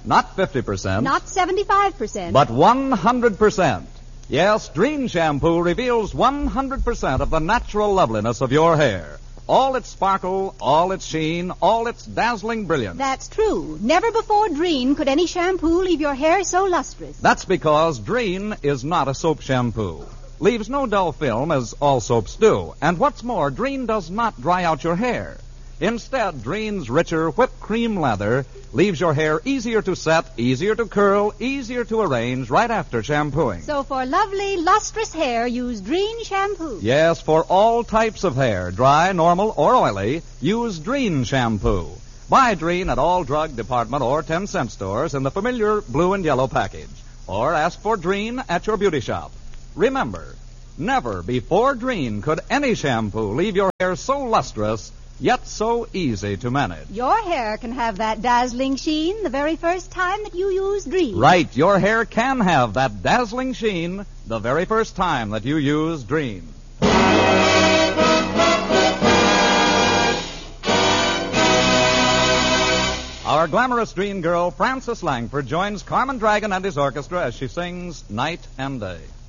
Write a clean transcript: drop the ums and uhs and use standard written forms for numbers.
Not 50%. Not 75%. But 100%. Yes, Dreen shampoo reveals 100% of the natural loveliness of your hair. All its sparkle, all its sheen, all its dazzling brilliance. That's true. Never before Dreen could any shampoo leave your hair so lustrous. That's because Dreen is not a soap shampoo. Leaves no dull film as all soaps do. And what's more, Dreen does not dry out your hair. Instead, Dreen's richer whipped cream lather leaves your hair easier to set, easier to curl, easier to arrange right after shampooing. So for lovely, lustrous hair, use Dreen shampoo. Yes, for all types of hair, dry, normal, or oily, use Dreen shampoo. Buy Dreen at all drug department or 10-cent stores in the familiar blue and yellow package. Or ask for Dreen at your beauty shop. Remember, never before Dreen could any shampoo leave your hair so lustrous, yet so easy to manage. Your hair can have that dazzling sheen the very first time that you use Dreen. Right, your hair can have that dazzling sheen the very first time that you use Dreen. Our glamorous Dreen girl, Frances Langford, joins Carmen Dragon and his orchestra as she sings Night and Day.